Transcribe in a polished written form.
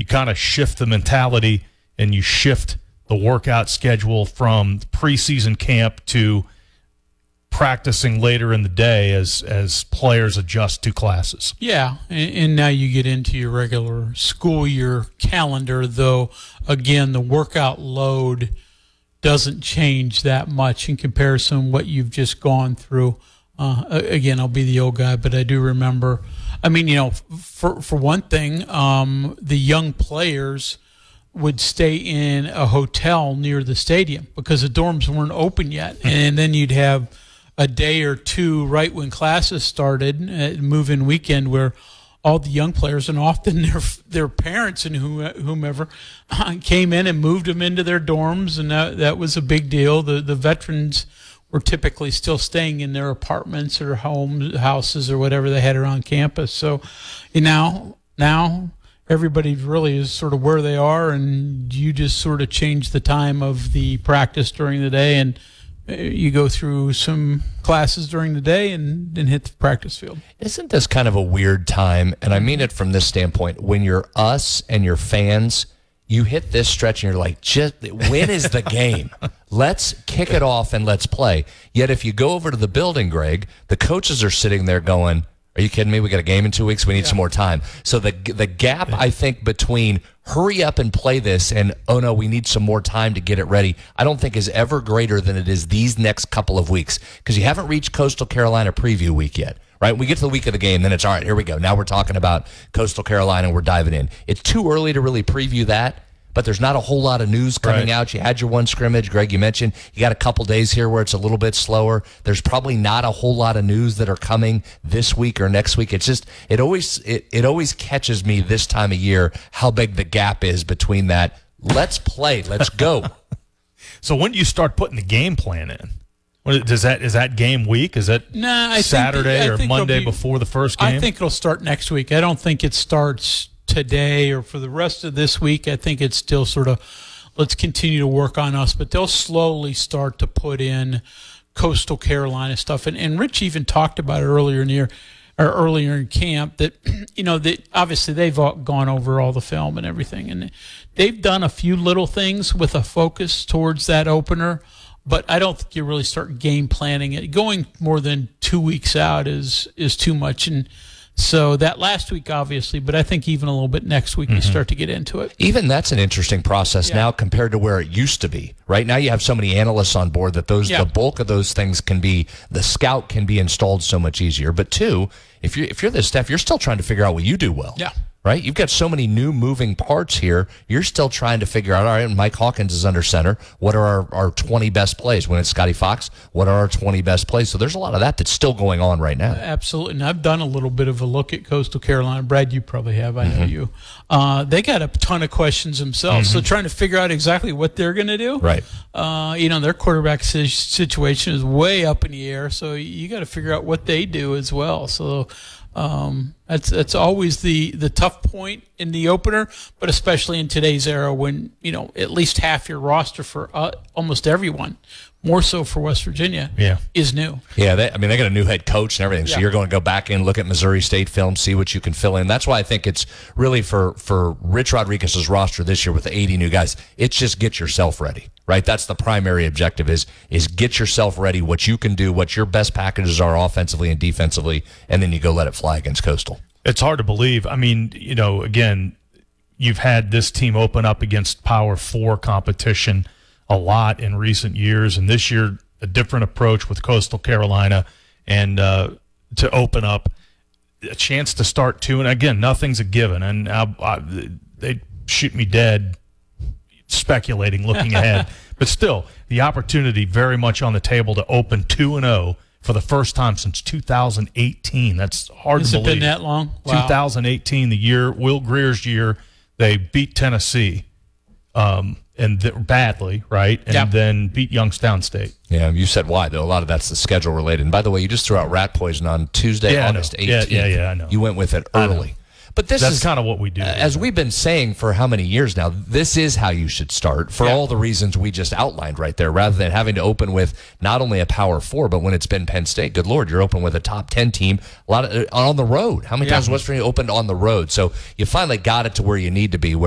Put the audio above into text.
kind of shift the mentality and you shift the workout schedule from preseason camp to practicing later in the day as players adjust to classes. Yeah, and now you get into your regular school year calendar, though, again, the workout load doesn't change that much in comparison to what you've just gone through. Again, I'll be the old guy, but I do remember, I mean, for one thing, the young players would stay in a hotel near the stadium because the dorms weren't open yet. And then you'd have a day or two right when classes started, move-in weekend, where all the young players and often their parents and whomever came in and moved them into their dorms, and that was a big deal. The veterans were typically still staying in their apartments or houses or whatever they had around campus. So now everybody really is sort of where they are, and you just sort of change the time of the practice during the day, and you go through some classes during the day and then hit the practice field. Isn't this kind of a weird time? And I mean it from this standpoint. When you're us and your fans, you hit this stretch and you're like, when is the game? Let's kick it off and let's play. Yet if you go over to the building, Greg, the coaches are sitting there going, are you kidding me? We got a game in 2 weeks. We need some more time. So the gap, I think, between hurry up and play this and, oh, no, we need some more time to get it ready, I don't think is ever greater than it is these next couple of weeks, because you haven't reached Coastal Carolina preview week yet, right? We get to the week of the game, then it's all right, here we go. Now we're talking about Coastal Carolina, and we're diving in. It's too early to really preview that, but there's not a whole lot of news coming out. You had your one scrimmage. Greg, you mentioned you got a couple days here where it's a little bit slower. There's probably not a whole lot of news that are coming this week or next week. It's just it always catches me this time of year how big the gap is between that. Let's play. Let's go. So when do you start putting the game plan in? Is that game week? Is that Saturday or Monday before the first game? I think it'll start next week. I don't think it starts today or for the rest of this week. I think it's still sort of, let's continue to work on us, but they'll slowly start to put in Coastal Carolina stuff. And Rich even talked about it earlier in camp that, that obviously they've gone over all the film and everything, and they've done a few little things with a focus towards that opener, but I don't think you really start game planning it. Going more than 2 weeks out is too much. And so that last week, obviously, but I think even a little bit next week, you start to get into it. Even that's an interesting process now compared to where it used to be. Right now you have so many analysts on board that the bulk of those things the scout can be installed so much easier. But two, if you're the staff, you're still trying to figure out what you do well. Yeah. Right? You've got so many new moving parts here. You're still trying to figure out, all right, Mike Hawkins is under center. What are our 20 best plays? When it's Scotty Fox, what are our 20 best plays? So there's a lot of that's still going on right now. Absolutely. And I've done a little bit of a look at Coastal Carolina. Brad, you probably have. I know you. They got a ton of questions themselves. So trying to figure out exactly what they're going to do. Right. Their quarterback situation is way up in the air. So you got to figure out what they do as well. So that's always the tough point in the opener, but especially in today's era when, at least half your roster for almost everyone, more so for West Virginia, is new. Yeah, they got a new head coach and everything, so you're going to go back and look at Missouri State film, see what you can fill in. That's why I think it's really for Rich Rodriguez's roster this year with the 80 new guys, it's just get yourself ready, right? That's the primary objective is get yourself ready, what you can do, what your best packages are offensively and defensively, and then you go let it fly against Coastal. It's hard to believe. I mean, again, you've had this team open up against Power 4 competition a lot in recent years, and this year a different approach with Coastal Carolina, and to open up a chance to start 2. And again, nothing's a given, and they shoot me dead speculating, looking ahead. But still, the opportunity very much on the table to open 2-0 for the first time since 2018. That's hard to believe. Has it been that long? Wow. 2018, the year, Will Greer's year, they beat Tennessee badly, right? And then beat Youngstown State. Yeah, you said why, though. A lot of that's the schedule related. And by the way, you just threw out rat poison on Tuesday, August 18th. Yeah, I know. You went with it early. But that's kind of what we do. As we've been saying for how many years now, this is how you should start for all the reasons we just outlined right there, rather than having to open with not only a Power 4, but when it's been Penn State, good Lord, you're open with a top 10 team on the road. How many times West Virginia opened on the road? So you finally got it to where you need to be,